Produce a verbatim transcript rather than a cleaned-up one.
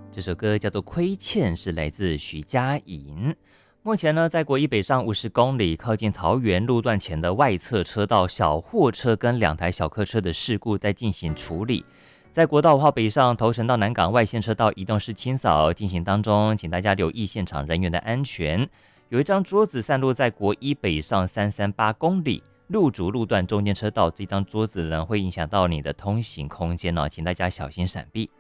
这首歌叫做《亏欠》，是来自徐佳莹。目前呢，在国一北上五十公里，靠近桃园路段前的外侧车道，小货车跟两台小客车的事故在进行处理。在国道五号北上头城到南港外线车道移动式清扫进行当中，请大家留意现场人员的安全。有一张桌子散落在国一北上三三八公里路主路段中间车道，这张桌子呢会影响到你的通行空间哦，请大家小心闪避。